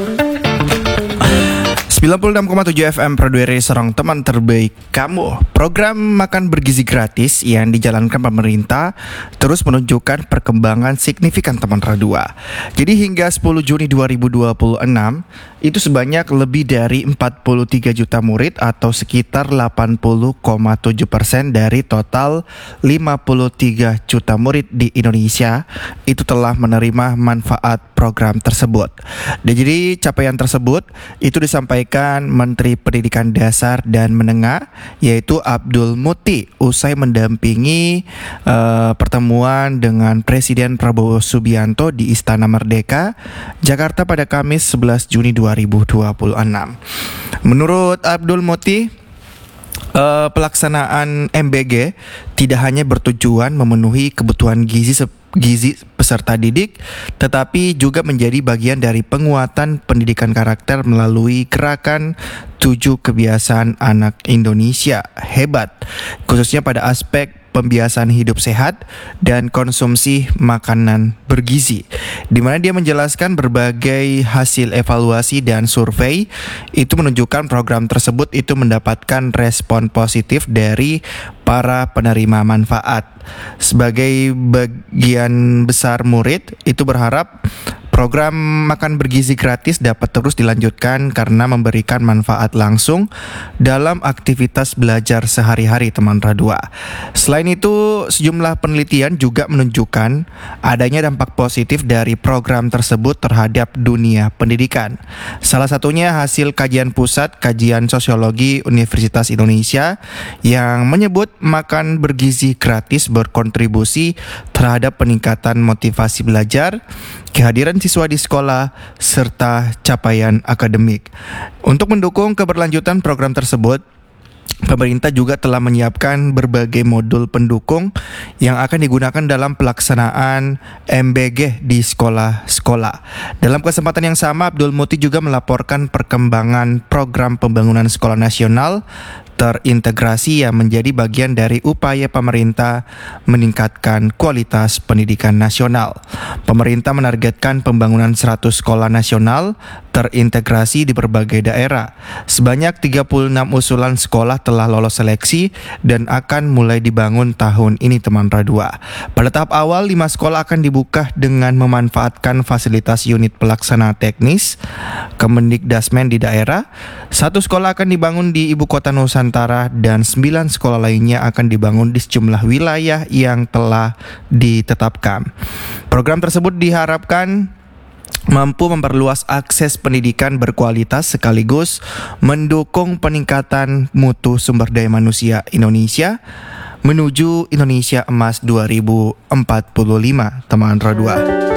96,7 FM Prodweri Serang teman terbaik kamu. Program makan bergizi gratis yang dijalankan pemerintah terus menunjukkan perkembangan signifikan teman Radio 2. Jadi hingga 10 Juni 2026 itu sebanyak lebih dari 43 juta murid atau sekitar 80,7% dari total 53 juta murid di Indonesia itu telah menerima manfaat program tersebut. Dan jadi capaian tersebut itu disampaikan Menteri Pendidikan Dasar dan Menengah yaitu Abdul Muti usai mendampingi pertemuan dengan Presiden Prabowo Subianto di Istana Merdeka, Jakarta pada Kamis 11 Juni 2026. Menurut Abdul Muti, pelaksanaan MBG tidak hanya bertujuan memenuhi kebutuhan gizi peserta didik, tetapi juga menjadi bagian dari penguatan pendidikan karakter melalui gerakan 7 kebiasaan anak Indonesia hebat, khususnya pada aspek pembiasaan hidup sehat dan konsumsi makanan bergizi, di mana dia menjelaskan berbagai hasil evaluasi dan survei itu menunjukkan program tersebut itu mendapatkan respon positif dari para penerima manfaat. Sebagai bagian besar murid itu berharap program makan bergizi gratis dapat terus dilanjutkan karena memberikan manfaat langsung dalam aktivitas belajar sehari-hari teman Radio 2. Selain itu, sejumlah penelitian juga menunjukkan adanya dampak positif dari program tersebut terhadap dunia pendidikan. Salah satunya hasil kajian Pusat Kajian Sosiologi Universitas Indonesia yang menyebut makan bergizi gratis berkontribusi terhadap peningkatan motivasi belajar, kehadiran siswa di sekolah, serta capaian akademik. Untuk mendukung keberlanjutan program tersebut, pemerintah juga telah menyiapkan berbagai modul pendukung yang akan digunakan dalam pelaksanaan MBG di sekolah-sekolah. Dalam kesempatan yang sama, Abdul Muti juga melaporkan perkembangan program pembangunan sekolah nasional terintegrasi yang menjadi bagian dari upaya pemerintah meningkatkan kualitas pendidikan nasional. Pemerintah menargetkan pembangunan 100 sekolah nasional terintegrasi di berbagai daerah. Sebanyak 36 usulan sekolah telah lolos seleksi dan akan mulai dibangun tahun ini teman Radio 2. Pada tahap awal, 5 sekolah akan dibuka dengan memanfaatkan fasilitas unit pelaksana teknis Kemendikdasmen di daerah. 1 sekolah akan dibangun di Ibu Kota Nusantara dan 9 sekolah lainnya akan dibangun di sejumlah wilayah yang telah ditetapkan. Program tersebut diharapkan mampu memperluas akses pendidikan berkualitas sekaligus mendukung peningkatan mutu sumber daya manusia Indonesia menuju Indonesia Emas 2045, teman Radio 2.